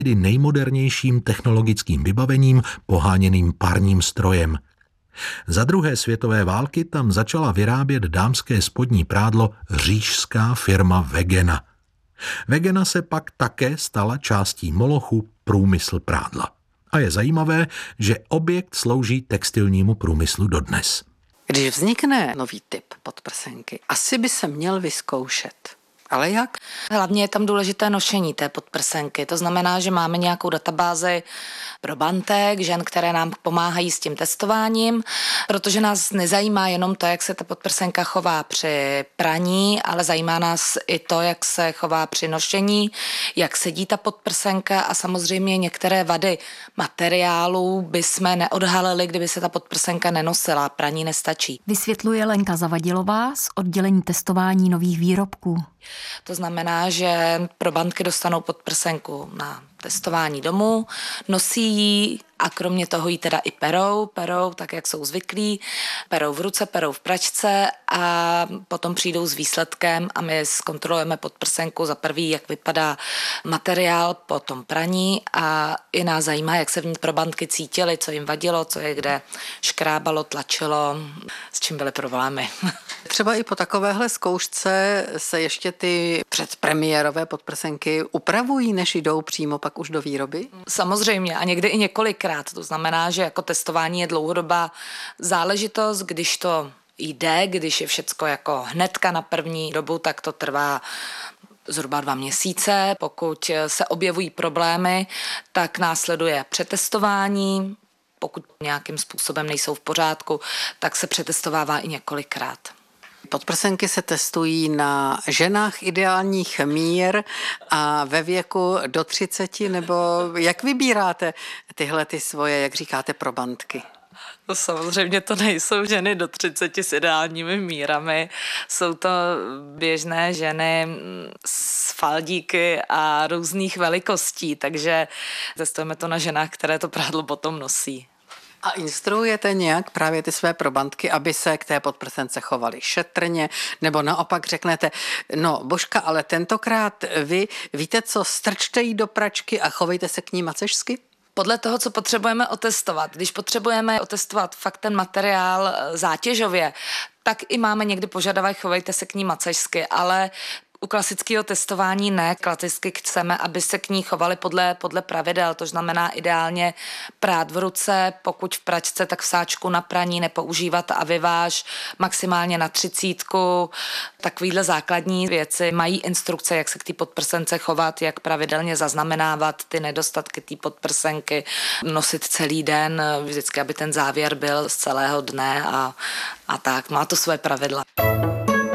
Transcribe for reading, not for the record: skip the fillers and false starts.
kdy nejmodernějším technologickým vybavením poháněným parním strojem. Za druhé světové války tam začala vyrábět dámské spodní prádlo říšská firma Wegena. Wegena se pak také stala částí molochu průmysl prádla. A je zajímavé, že objekt slouží textilnímu průmyslu dodnes. Když vznikne nový typ podprsenky, asi by se měl vyzkoušet. Ale jak? Hlavně je tam důležité nošení té podprsenky. To znamená, že máme nějakou databázi probantek, žen, které nám pomáhají s tím testováním, protože nás nezajímá jenom to, jak se ta podprsenka chová při praní, ale zajímá nás i to, jak se chová při nošení, jak sedí ta podprsenka a samozřejmě některé vady materiálů bychom neodhalili, kdyby se ta podprsenka nenosila. Praní nestačí. Vysvětluje Lenka Zavadilová z oddělení testování nových výrobků. To znamená, že probandky dostanou podprsenku na testování domů, nosí ji a kromě toho ji teda i perou, tak jak jsou zvyklí, perou v ruce, perou v pračce a potom přijdou s výsledkem a my zkontrolujeme podprsenku za prvý, jak vypadá materiál po tom praní a i nás zajímá, jak se v ní probandky cítily, co jim vadilo, co je kde škrábalo, tlačilo, s čím byly problémy. Třeba i po takovéhle zkoušce se ještě ty předpremiérové podprsenky upravují, než jdou přímo pak už do výroby? Samozřejmě a někdy i několikrát. To znamená, že jako testování je dlouhodobá záležitost, když to jde, když je všecko jako hnedka na první dobu, tak to trvá zhruba 2 měsíce. Pokud se objevují problémy, tak následuje přetestování. Pokud nějakým způsobem nejsou v pořádku, tak se přetestovává i několikrát. Podprsenky se testují na ženách ideálních mír a ve věku do 30, nebo jak vybíráte tyhle ty svoje, jak říkáte, probandky? No samozřejmě to nejsou ženy do 30 s ideálními mírami, jsou to běžné ženy s faldíky a různých velikostí, takže testujeme to na ženách, které to prádlo potom nosí. A instruujete nějak právě ty své probandky, aby se k té podprsence chovaly šetrně, nebo naopak řeknete, no Božka, ale tentokrát vy víte co, strčte jí do pračky a chovejte se k ní macešsky? Podle toho, co potřebujeme otestovat. Když potřebujeme otestovat fakt ten materiál zátěžově, tak i máme někdy požadavek, chovejte se k ní macešsky, ale u klasického testování ne. Klasicky chceme, aby se k ní chovali podle pravidel, to znamená ideálně prát v ruce, pokud v pračce, tak v sáčku na praní, nepoužívat aviváž, maximálně na 30. Takovýhle základní věci mají instrukce, jak se k té podprsence chovat, jak pravidelně zaznamenávat ty nedostatky té podprsenky, nosit celý den, vždycky, aby ten závěr byl z celého dne a tak. Má to své pravidla.